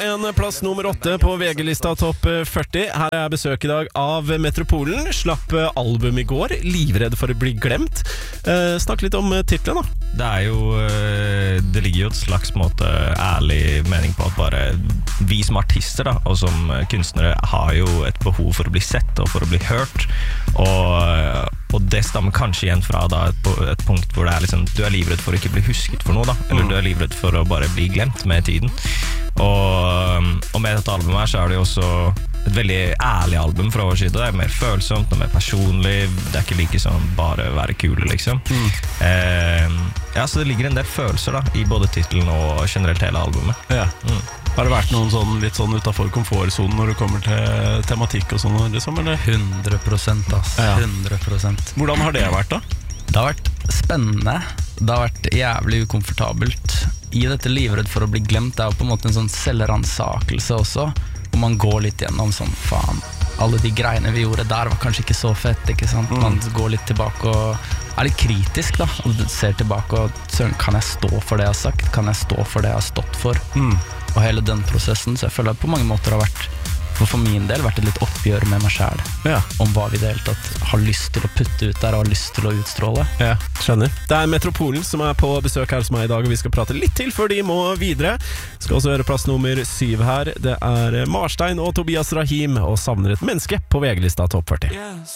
en plass nummer 8 på VG-lista topp 40. Her er besøk I dag av Metropolen. Slapp album I går, Livredd for å bli glemt. Snakk litt om titlen da. Det ligger jo et slags måte ærlig mening på at bare vi som artister da, og som kunstnere har jo et behov for å bli sett og for å bli hørt, og det stammer kanskje igjen fra da, et punkt hvor det liksom, du livredd for å ikke bli husket for noe da, eller du livredd for å bare bli glemt med tiden. Og med dette albumet her så det jo også et veldig ærlig album fra vår side. Det mer følsomt og mer personlig. Det ikke like sånn bare være kule liksom. Ja, så det ligger en del følelser da I både titlen og generelt hele albumet. Ja. Har det vært noen sånn, litt sånn utenfor komfortzonen når det kommer til tematikk og sånn liksom, eller? 100% ass, 100%. Hvordan har det vært da? Det har vært spennende. Det har vært jævlig ukomfortabelt. I dette livredd for å bli glemt, det jo på en måte en sånn selvransakelse også, hvor man går litt gjennom sånn, faen, alle de greiene vi gjorde der var kanskje ikke så fett, ikke sant? Man går litt tilbake og litt kritisk da, og ser tilbake og kan jeg stå for det jeg har sagt? Kan jeg stå for det jeg har stått for? Og hele den prosessen, så jeg føler at på mange måter har vært, for min del, vært et litt oppgjør med meg selv om hva vi det hele tatt har lyst til å putte ut der og har lyst til å utstråle. Ja, skjønner. Det Metropolen som på besøk her hos meg I dag, og vi skal prate litt til før de må videre. Skal også høre plass nummer 7 her. Det Marstein og Tobias Rahim og Savner et menneske på VG-lista topp 40.